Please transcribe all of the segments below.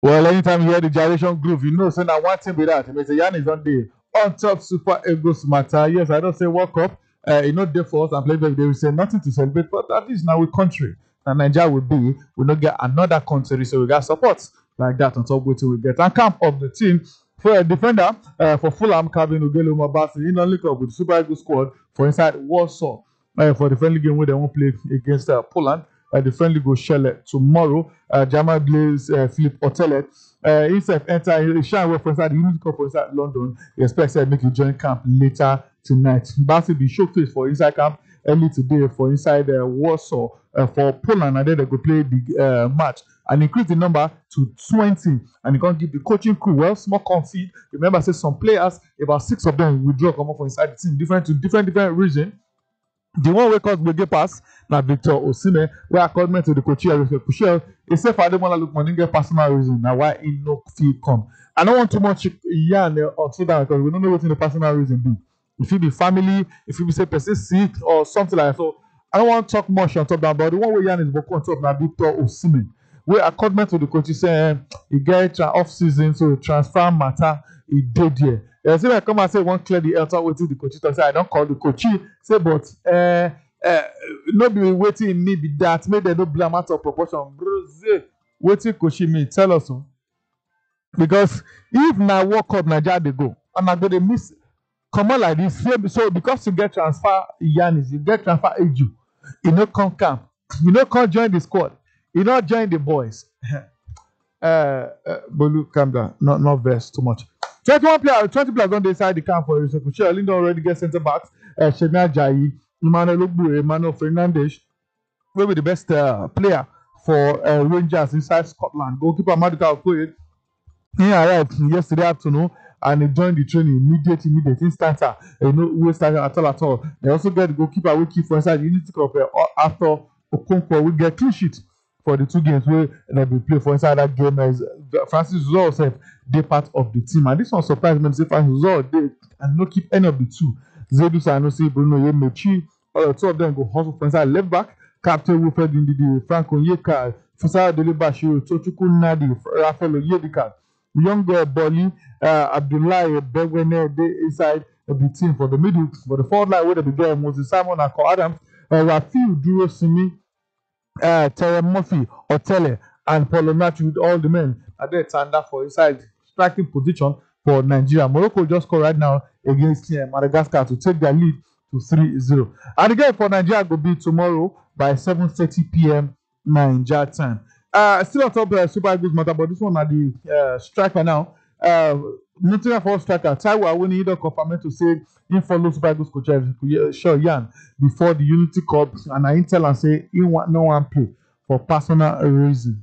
Well, anytime you hear the gyration groove, you know, so now one thing with that. Mr. Yan is on the on top Super Eagles matter. Yes, I don't say World Cup. You know, therefore, and play they will say nothing to celebrate, but at least now we country. And Nigeria will be, we not get another country, so we got support like that on top waiting we get. And camp of the team for a defender for Fulham, Calvin Ugelo Mabasi, in only up with the Super Eagles squad for inside Warsaw for the friendly game where they won't play against Poland. The friendly go shell tomorrow. Jamal Blaze, Philip Otelet. Himself enter shine well for inside the Unity Cup for inside London. He expects to make you join camp later tonight. Basi be showcased for inside camp early today for inside Warsaw for Poland, and then they go play the match and increase the number to 20. And you can give the coaching crew well small confid. Remember, say some players, about 6 of them withdraw come up from inside the team, different region. The one we cause get pass now Victor Osimhen, where according to the coach Kushel, he said for Ademola Lookman get personal reason now why he no feel come. I don't want too much yarn on that because we don't know what the personal reason be. If it be family, if it be say person sick or something like that. So I don't want to talk much on top of that, but the one we yarn is on top now Victor Osimhen. Where according to the coach say he get off season, so transfer matter he did here. So I come and say one clear the altar waiting the coach. Say I don't call the coach. Say but no be waiting me be that. Maybe they don't blame out of proportion. Bro, waiting coach me tell us so. Because if now World Cup Nigeria they go and I go they miss come on like this. So because you get transfer Yanis, you get transfer Eju, you know come camp, you know come join the squad, you know join the boys. Bolu, calm down, not verse too much. 20 players on the side the camp for Kushel. Lindo already get centre backs. Shemia Ajayi, Emmanuel Ogbu, Emmanuel Fernandes will be the best player for Rangers inside Scotland. Goalkeeper Maduka Okoye, he arrived yesterday afternoon and he joined the training immediate instanter. No waste time at all. They also get the goalkeeper we keep for inside the Unity Cup after Okonkwo will get clean sheet for the 2 games where they will play for inside that game. Francis Uzor said they part of the team, and this one surprised me. Say Francis Uzor they and not keep any of the 2. Zedu Sanusi, Bruno Yemechi, all the 2 of them go hustle for inside left back. Captain Wilfred Ndidi, Franco Yeka, Fusa Delebashiru, Tochuku Nadi, Rafael Oyedika, young Boli, Abdullahi Bewene, they inside the team for the middle. For the forward line where they began Moses Simon and Cole Adams, Rafiu Duro Simi, Terry Murphy, Otele, and Polonachi with all the men are there stand up for inside striking position for Nigeria. Morocco just scored right now against Madagascar to take their lead to 3-0. And again for Nigeria will be tomorrow by 7:30 p.m. Nigeria time. Still on top of Super Eagles matter, but this one are the striker now. Nothing for striker. Taiwo Awoniyi either confirmed to say he follow Super Eagles coach Sho Yan before the Unity Cup, and I tell and say he want no one play for personal reason.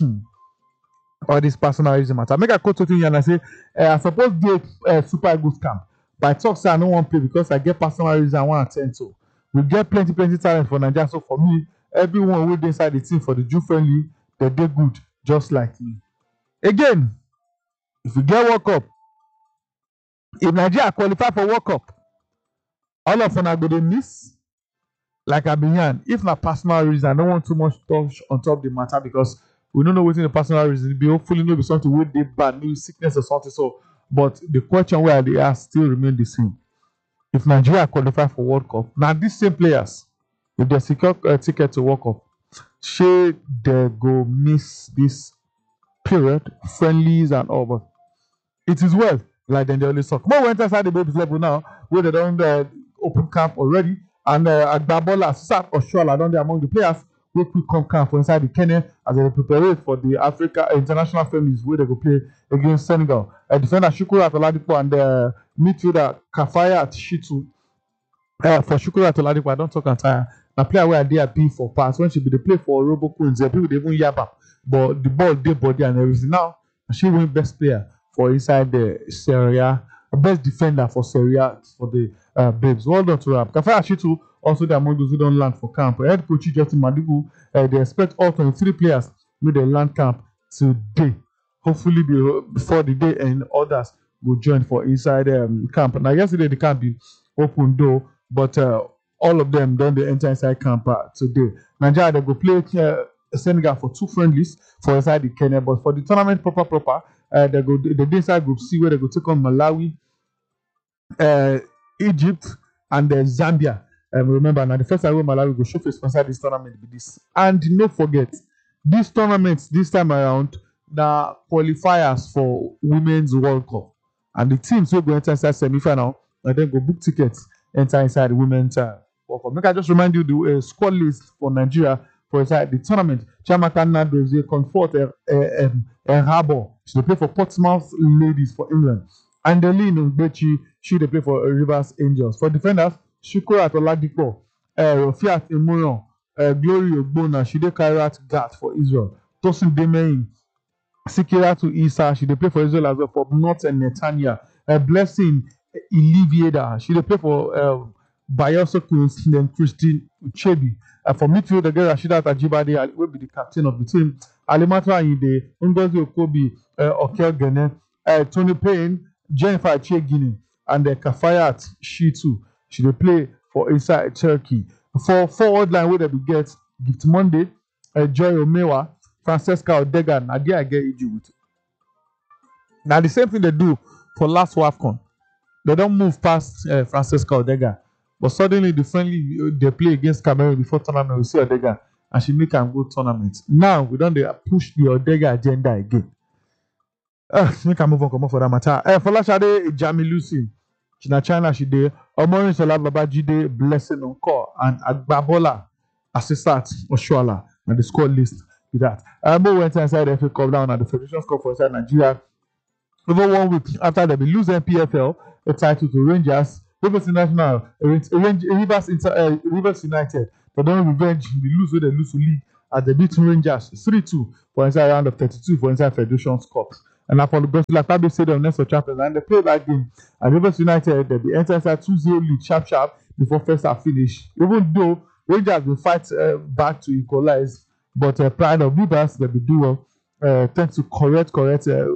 All this personal reason matter. Make a call to you and I say I suppose the Super Eagles camp. But I talk say I don't want to play because I get personal reason I want to attend to. We get plenty talent for Nigeria. So for me, everyone who inside the team for the Jew friendly, they're good just like me. Again, if we get World Cup, if Nigeria qualify for World Cup, all of them are going to miss. Like I've been here. If not personal reason, I don't want too much touch on top of the matter because we don't know what's in the personal reason. Be hopefully maybe something with the bad new sickness or something. So, but the question where they are still remain the same. If Nigeria qualify for World Cup, now these same players, if they secure a ticket to World Cup, should they go miss this period, friendlies and all? But it is well, like then they always talk. But we enter inside the babies level now, where they don't open camp already, and Agbabola, Sap Oshoala down there among the players who quick come camp for inside the Kenya as they prepare for the Africa international families where they go play against Senegal. Defender Shukura Oladipo and midfielder Kafaya Shitu. For Shukura Oladipo, I don't talk entire. A player where they are P for pass when she be the play for Robo Queens, people they even yaba, but the ball they body and everything. Now she win best player for inside the Serie A, best defender for Serie A for the babes. Well done to her. Kafaya Shitu also the among those who don't land for camp. Head coach Justin Madibu, they expect all 23 players with the land camp today. Hopefully before the day and others will join for inside camp. Now yesterday the camp be open door, but all of them done the enter inside camp today. Nigeria they go play Senegal for 2 friendlies for inside the Kenya. But for the tournament proper, they go the inside Group C where they go take on Malawi, Egypt, and Zambia. Remember now the first time when Malawi go show face for inside this tournament be this. And no forget, these tournaments this time around the qualifiers for Women's World Cup. And the teams will go enter inside semi-final and then go book tickets enter inside the Women's World Cup. Make I just remind you the squad list for Nigeria for inside the tournament. Chiamaka Nnadozie comfort Harbour. She will play for Portsmouth Ladies for England. Andeline Ngbechi, she dey play for Rivers Angels. For defenders, Shukurat Oladipo, Fiat Imurion, Glory Ogbonna, she dey Kairat Gat for Israel. Tosin Demeyin, Sikiratu Isa, she dey play for Israel as well for North and Netanya. Blessing Ilivieda, she dey play for Bayelsa Queens, then Christine Uchebi. For midfield, they get Rashidat Ajibade, will be the captain of the team. Alimatu Ayinde, Ngozi Okobi, Okel Gene, Tony Payne, Jennifer Achegini, and Kafayat Shitu. She dey play for inside Turkey. For forward line, where they will get Gift Monday, Joy Omewa, Francesca Odega, Nadia Age Egypt. Now the same thing they do for last WAFCON. They don't move past Francesca Odega. But suddenly the friendly they play against Cameroon before tournament, we see Odega and she make them go tournament. Now we don't push the Odega agenda again. Make a move on come on for that matter. For Lashade Jamilusi, China she did. Omorin Sola Babajide, Blessing Onko, and Agbabola Assistant Oshuala, and the squad list with that. Mo went inside the FA Cup down at the Federation Cup for inside Nigeria. Over 1 week after they lose NPFL, a title to Rangers, Rivers International, Rivers United. They don't revenge the lose where they lose to league as they beat Rangers 3-2 for inside round of 32 for inside Federation Cup. And after the best like Tabi Stadium next for champions, and they play that game. And Rivers United, they be enter inside 2-0 lead sharp before first half finish. Even though Rangers will fight back to equalize, but Pride of Rivers, they be do well. Thanks to correct goal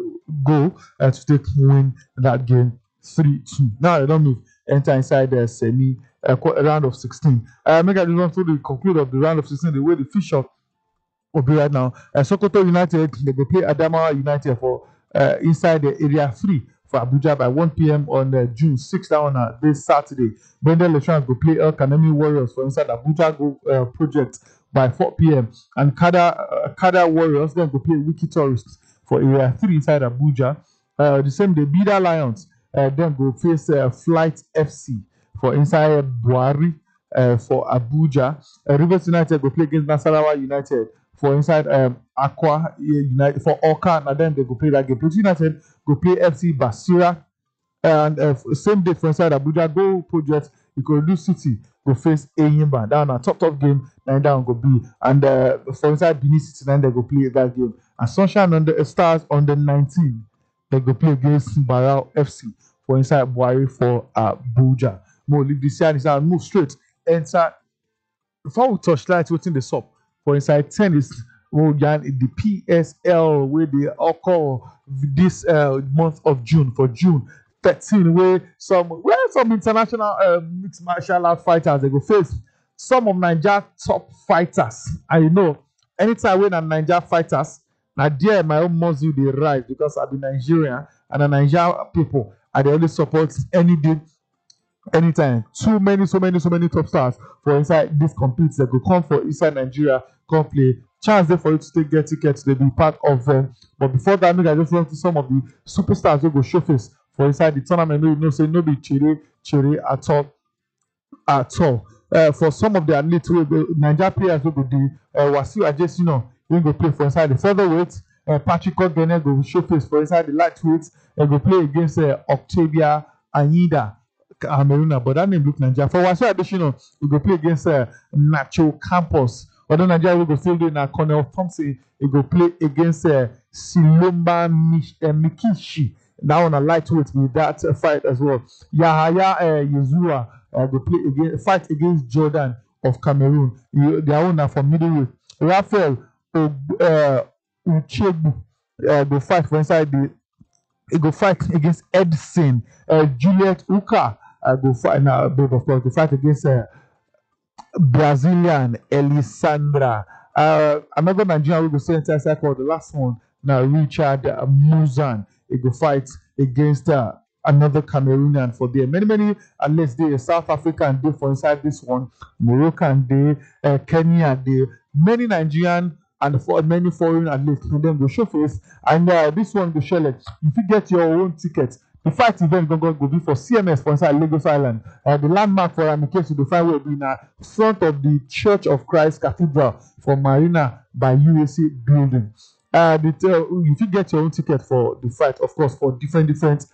to take win that game 3-2. Now they don't move, enter inside the semi round of 16. Make I run through the conclude of the round of 16, the way the fish up will be right now. Sokoto United, they will play Adamawa United for inside the area 3 for Abuja by 1 p.m. on June 6th on this Saturday. Bendel Lechans will play El Kanemi Warriors for inside Abuja Go Project by 4 p.m. And Kada Warriors then will play Wiki Tourists for area 3 inside Abuja. The same day, Bida Lions then go face Flight FC for inside Buhari for Abuja. Rivers United will play against Nasarawa United for inside Aqua United for Oka, and then they go play that game. Plateau United go play FC Basira, and same day for inside Abuja Go Project, Ikorodu City go face Enyimba. Down a top game, and down go be, and for inside Benin City, then they go play that game. And Sunshine on the Stars on the 19th, they go play against Barao FC for inside Buhari for Abuja. More leave this side and move straight enter. Before we touch light, what's in the sub for inside tennis, the PSL where they occur this month of June for June 13, where some international mixed martial art fighters they go face some of Nigeria top fighters. And you know, anytime when a Nigeria fighters, now there my own muzzle they rise because I be Nigerian and the Nigerian people and they only support any day. Anytime, so many top stars for inside this compete that go come for inside Nigeria, come play. Chance there for you to get tickets to be part of them. But before that, I just want to some of the superstars who go show face for inside the tournament. No say no be cherry at all. For some of the athletes, Nigeria players will go do Wasiu Ajesina, we go play for inside the featherweight. Patrick Ogene go show face for inside the lightweight. They go play against Octavia Anyida. Cameroon, but that name look Nigeria. For Wasiu Adesina, we go play against Nacho Campos. Although Nigeria will go still doing Cornell Thompson, he go play against Silomba Mikishi. Now on a lightweight with that fight as well. Yahaya Yezua go fight against Jordan of Cameroon. Their owner from middleweight. Raphael Uchegbu go fight for inside the. He go fight against Edson. Juliet Uka go fight now. Of course, go fight against Brazilian Elisandra Another Nigerian will go say inside called the last one. Now Richard Muzan. He go fight against another Cameroonian for there. Many athletes there. South African day for inside this one. Moroccan day, Kenya day. Many Nigerian and for many foreign athletes and then go show face. And this one go share like if you get your own ticket. The fight event go be for CMS for inside Lagos Island. The landmark for in case you find will be in front of the Church of Christ Cathedral for Marina by USA building. If you get your own ticket for the fight, of course, for different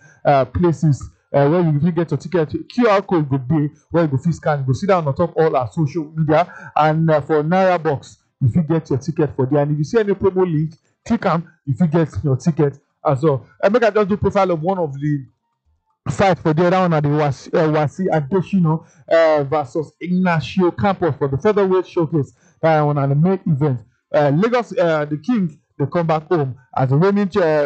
places where you get your ticket, QR code go be where you go fit scan, go sit down on top all our social media, and for Naira Box, if you get your ticket for there, and if you see any promo link, click on if you get your ticket as well. And make I just do profile of one of the fight for the other one at the Wasi Adeshino versus Ignacio Campos for the featherweight showcase. That one and the main event. Lagos, the King, they come back home as the reigning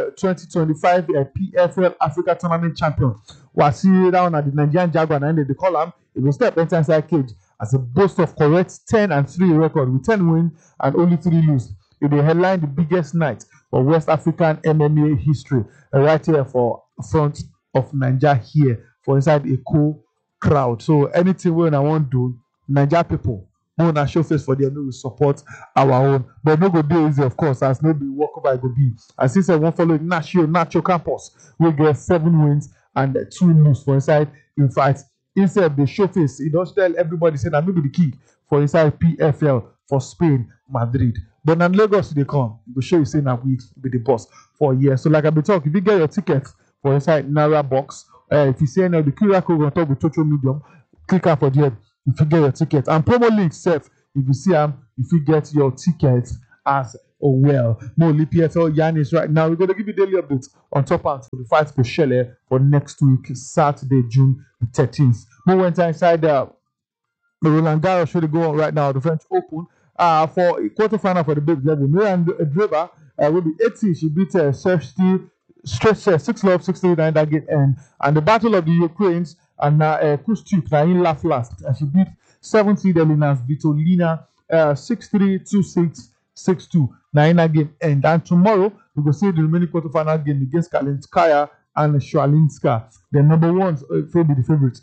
2025 PFL Africa Tournament champion. Wasi that one at the Nigerian Jaguar, and they call him. He will step inside cage as a boast of correct 10-3 record with 10 wins and only 3 lose. It will headline the biggest night for West African MMA history right here for front of Nigeria here for inside a cool crowd. So anything we want to do, Nigeria people, we want to show face for them, we support our own. But no go do easy, of course, as no be walk over go be. As since I want follow Nacho Campos, we get 7 wins and 2 lose for inside. In fact, instead the show face, he does tell everybody say that maybe the king for inside PFL for Spain, Madrid. But in Lagos they come, we show you say that we be the boss for a year. So like I've been talking, if you get your tickets for inside Naira Box, if you see any of the QR code on top with Total Medium, click out for there if you get your ticket. And promo link self, if you see them, if you get your tickets as well. More PFL Yanis right now. We're going to give you daily updates on top and for the fight for Shelley for next week, Saturday, June the 13th. More went inside the Roland Garros should go on right now, the French Open. For a quarterfinal for the big level, Miranda Dreba will be 80. She beat Sersti stretch 6-love, 6-3 that get end. And the battle of the Ukraines and Kustuk in last. And she beat 7-seed Elina's Vitolina 6-3, 2-6, 6-2. Naina game end. And tomorrow we will see the remaining quarterfinal game against Kalinskaya and Shwalinska. The number ones will be the favorites.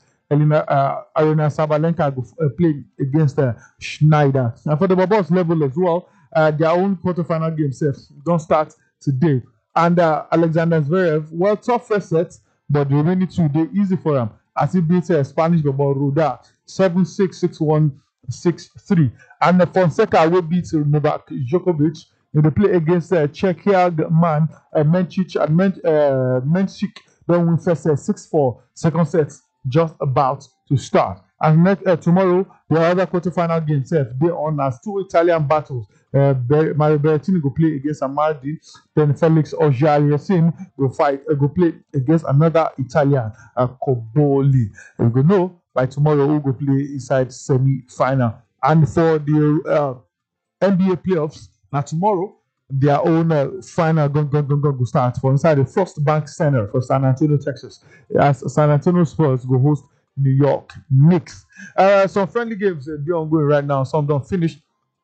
Arena Sabalenka go play against Schneider. And for the Babos level as well, their own quarterfinal game don't start today. And Alexander Zverev, well, tough first set, but the remaining 2 days easy for him as he beats Spanish Babos Ruda 7-6, 6-1, 6-3. And Fonseca will beat Novak Djokovic. They play against Czechia man Mencic and Mencic don't win first set 6-4. Second set just about to start. And tomorrow, the other quarterfinal game set they on as 2 Italian battles. Mario Berrettini will play against Amardi, then Felix Auger-Aliassime will play against another Italian, Cobolli. We will know by tomorrow who will play inside semi-final. And for the NBA playoffs, now tomorrow, their own final go start for inside the First Bank Center for San Antonio, Texas. As San Antonio Spurs will host New York Knicks. Some friendly games be ongoing right now. Some don't finish.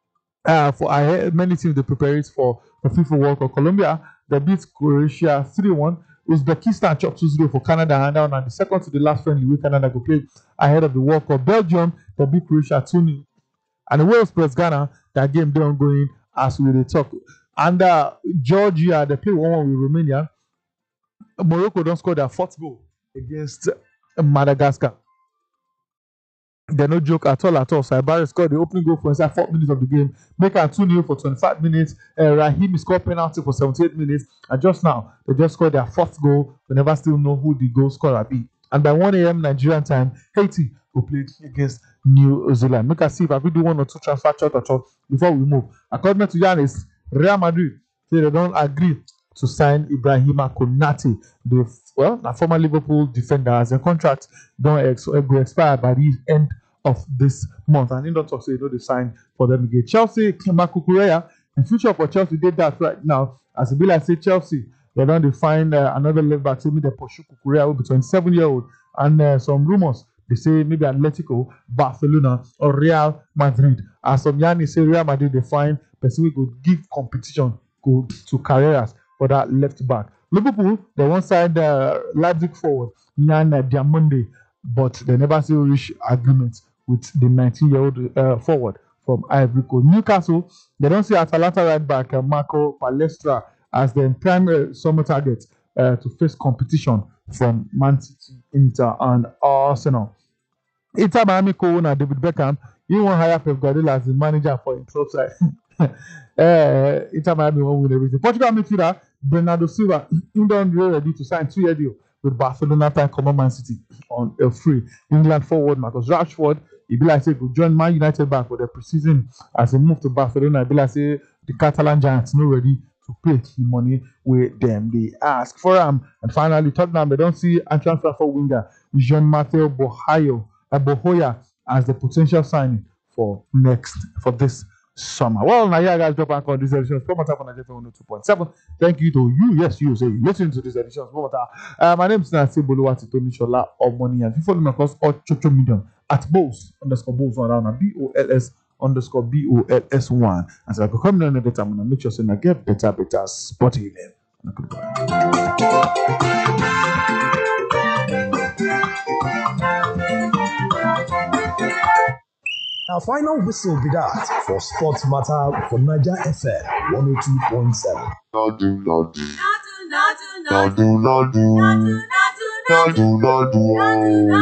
For many teams they prepare for the FIFA World Cup. Colombia they beat Croatia 3-1. Uzbekistan chopped 2-0 for Canada and down. And the second to the last friendly with Canada go play ahead of the World Cup. Belgium they beat Croatia 2-0. And the Wales plus Ghana that game they ongoing as we talk. And Georgia they play 1-1 with Romania. Morocco don't score their 4th goal against Madagascar. They're no joke at all. So Ibarra scored the opening goal for inside 4 minutes of the game. Make it 2-0 for 25 minutes. Rahimi scored penalty for 78 minutes. And just now, they just scored their 4th goal. We never still know who the goal scorer be. And by 1 a.m. Nigerian time, Haiti will play against New Zealand. Make us see if I could do 1 or 2 transfer short before we move. According to Giannis, Real Madrid say they don't agree to sign Ibrahima Konate, the former Liverpool defender, as a contract don't expire by the end of this month. And in don't talk, so you know they sign for them again. Chelsea, Marco Correa, the future for Chelsea did that right now. As it be like say Chelsea, they don't find another left back to me, the Poshu Correa will be 27-year-old, and some rumors They say maybe Atletico, Barcelona, or Real Madrid. As some Yanni say Real Madrid, they find person we could give competition to Carreras for that left back. Liverpool, they one side Leipzig forward, Nyan Diamonde, but they never still reach agreement with the 19-year-old forward from Ivory Coast. Newcastle, they don't see Atalanta right back Marco Palestra as the prime summer target to face competition from Man City, Inter, and Arsenal. Inter Miami co-owner David Beckham, he won't hire Pep Guardiola as the manager for himself side. Inter Miami won't win everything. Portugal midfielder Bernardo Silva, he done ready to sign 2-year deal with Barcelona time come Man City on a free. England forward Marcus Rashford, he be like say go join Man United back for the preseason as he move to Barcelona. He be like say the Catalan Giants not ready to pay the money where them they ask for him. And finally, Tottenham, they don't see a transfer for winger Jean-Mathieu Bohoya as the potential signing for this summer. Well, now, yeah, guys, drop back on this edition. Sport Matter for Nigeria 102.7. Thank you to you. Yes, you say you listen to this edition. Sport Matter. My name is Nancy Boluwati Tony Shola Omoni, and you follow me across all social media at Bols_Bols1 around BOLS_BOLS1. And so I can come in another time and make sure I get better spotting them. Our final whistle be that for Sports Matter for Niger FM 102.7. Nadu.